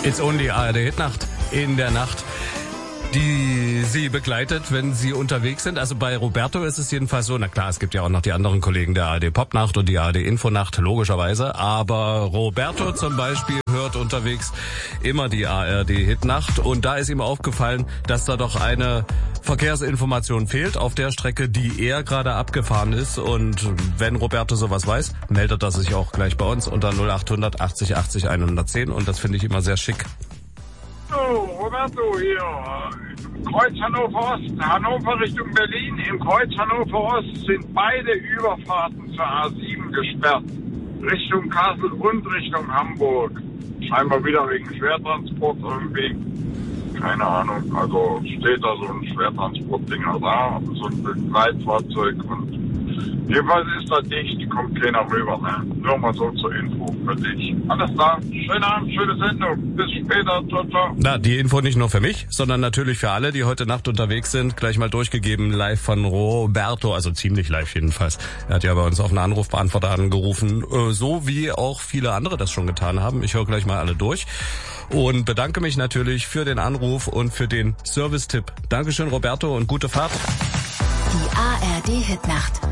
It's only ARD Hitnacht in der Nacht, die Sie begleitet, wenn Sie unterwegs sind. Also bei Roberto ist es jedenfalls so, na klar, es gibt ja auch noch die anderen Kollegen der ARD Popnacht und die ARD Infonacht, logischerweise. Aber Roberto zum Beispiel hört unterwegs immer die ARD Hitnacht. Und da ist ihm aufgefallen, dass da doch eine Verkehrsinformation fehlt auf der Strecke, die er gerade abgefahren ist. Und wenn Roberto sowas weiß, meldet er sich auch gleich bei uns unter 0800 80 80 110. Und das finde ich immer sehr schick. Hallo, Roberto hier. Kreuz Hannover Ost, Hannover Richtung Berlin. Im Kreuz Hannover Ost sind beide Überfahrten zur A7 gesperrt. Richtung Kassel und Richtung Hamburg. Scheinbar wieder wegen Schwertransport irgendwie. Keine Ahnung. Also steht da so ein Schwertransportdinger da, so ein Begleitfahrzeug und jedenfalls ist da dicht, kommt keiner rüber, ne? Nur mal so zur Info für dich. Alles klar, schönen Abend, schöne Sendung. Bis später, ciao, ciao. Na, die Info nicht nur für mich, sondern natürlich für alle, die heute Nacht unterwegs sind. Gleich mal durchgegeben, live von Roberto, also ziemlich live jedenfalls. Er hat ja bei uns auf einen Anrufbeantworter angerufen, so wie auch viele andere das schon getan haben. Ich höre gleich mal alle durch und bedanke mich natürlich für den Anruf und für den Service-Tipp. Dankeschön, Roberto, und gute Fahrt. Die ARD Hitnacht.